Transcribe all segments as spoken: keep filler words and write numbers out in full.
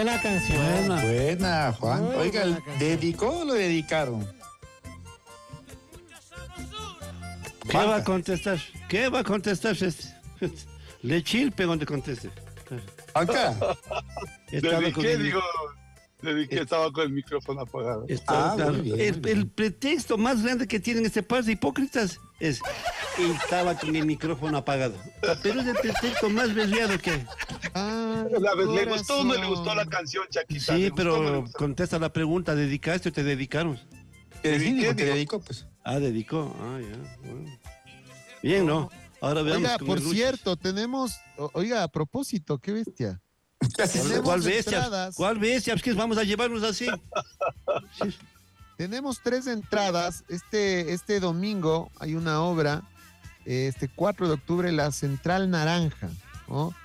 Buena canción. Buena, buena Juan. Muy Oiga, buena canción. ¿dedicó o lo dedicaron? ¿Qué va a contestar? ¿Qué va a contestar este? Le chilpe donde conteste. Acá. Estaba con Dediqué, el- digo, dediqué, estaba con el micrófono apagado. estaba- Ah, claro, muy bien, el, muy bien. el pretexto más grande que tienen este par de hipócritas es estaba con el micrófono apagado. Pero es el pretexto más berriado que hay. Ah, La vez, ¿le gustó o no le corazón. gustó la canción, Chaquita? Sí, ¿Le gustó o no le pero gustó? contesta la pregunta, ¿dedicaste o te dedicaron? ¿Qué Dediqué, dedico? ¿Qué digo. dedicó? Pues. Ah, dedicó. Ah, ya. Bueno. Bien, ¿no? Ahora veamos. Oiga, con por el Lucho. cierto, tenemos, o- oiga, a propósito, qué bestia. Tenemos ¿Cuál bestia? entradas. ¿Cuál bestia? Pues que vamos a llevarnos así. Sí. Tenemos tres entradas. Este, este domingo hay una obra, eh, este cuatro de octubre, La Central Naranja, ¿no?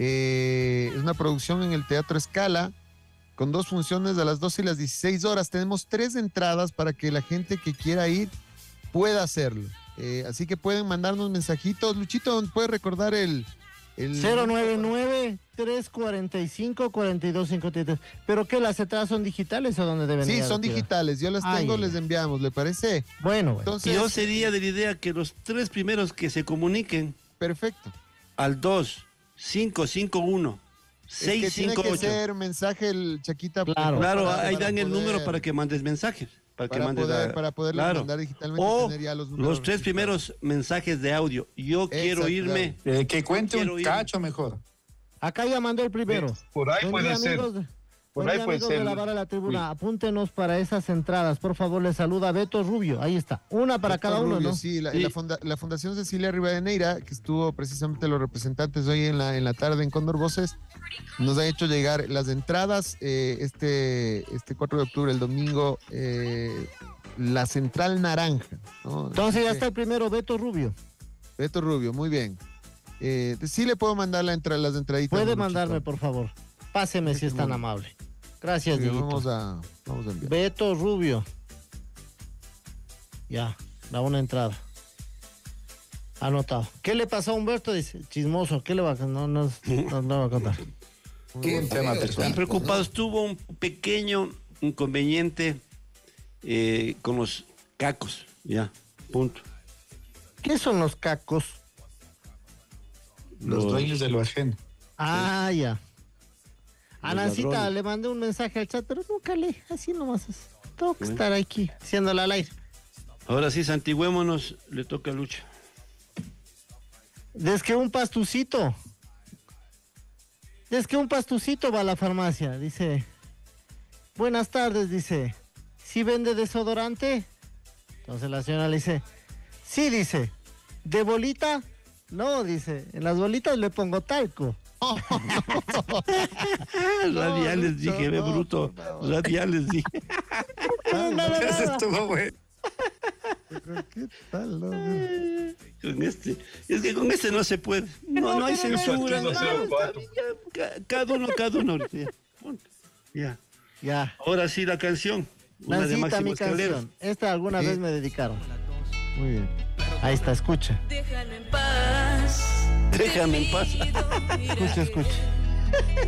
Eh, es una producción en el Teatro Scala, con dos funciones a las doce y las dieciséis horas. Tenemos tres entradas para que la gente que quiera ir pueda hacerlo. Eh, así que pueden mandarnos mensajitos. Luchito, ¿puedes recordar el... el cero nueve nueve, tres cuatro cinco, cuatro dos cinco tres. ¿Pero qué, las entradas son digitales o dónde deben Sí, ir a son retirar? digitales. Yo las Ay, tengo, ay, les ay. enviamos, ¿le parece? Bueno, bueno. Entonces, Yo sería de la idea que los tres primeros que se comuniquen perfecto. al dos cinco cinco uno Es que seis tiene cinco que ocho. ser mensaje el Chaquita. Claro. Claro, para- ahí para dan el poder- número para que mandes mensajes. Para, que para mandes poder, la- para poderle claro. mandar digitalmente O tener ya los números los tres registrados. primeros mensajes de audio. Yo quiero Exacto. irme. Eh, que cuente quiero un ir. cacho mejor. Acá ya mandó el primero. Por ahí Buen puede día, ser. amigos de- Por buen ahí día, puede amigos ser. de la Vara de la Tribuna. Apúntenos para esas entradas. Por favor, les saluda Beto Rubio. Ahí está. Una para Doctor cada uno, Rubio, ¿no? Sí, la, Sí. La, funda- la Fundación Cecilia Rivadeneira, que estuvo precisamente los representantes hoy en la, en la tarde en Cóndor Voces, nos ha hecho llegar las entradas eh, este, este cuatro de octubre, el domingo, eh, La Central Naranja, ¿no? Entonces ya Así está el primero, Beto Rubio. que, Beto Rubio, muy bien. Eh, sí le puedo mandar la entra, las entraditas. Puede Luchito. mandarme, por favor. Páseme si es tan amable. Gracias, Sí, Dieguito. vamos a, vamos a enviar. Beto Rubio. Ya, da una entrada. Anotado. ¿Qué le pasó a Humberto? Dice, chismoso. ¿Qué le va a no, no, no, no va a contar? ¿Qué tema te Están preocupados. Tuvo un pequeño inconveniente eh, con los cacos. Ya, punto. ¿Qué son los cacos? Los dueños de lo ajeno. Ah, ya. A Los Nancita ladrones. le mandé un mensaje al chat, pero nunca lee. Así nomás es. Tengo que Bueno. estar aquí, haciéndola al aire. Ahora sí, santigüémonos. Le toca a Lucha. Desde que un pastucito. Desde que un pastucito va a la farmacia, dice. Buenas tardes, dice. ¿Sí vende desodorante? Entonces la señora le dice. Sí, dice. ¿De bolita? No, dice. En las bolitas le pongo talco. Radiales, Lucho, dije, ve no, bruto. por favor. Radiales, dije. No, nada, Eso nada. estuvo bueno. ¿Qué tal? No? Con este. Es que con este no se puede. No, no hay censura. no No, se lo está puedo. bien, ya, ca- cada uno, cada uno. ahorita, Ya. Punto. Ya. Ya. Ahora sí, la canción. Una de Nancita, mi Máximo Escalero. canción. Esta alguna Sí. vez me dedicaron. Muy bien. Ahí está, escucha. Déjalo en paz. Déjame en paz. Escucha, escucha.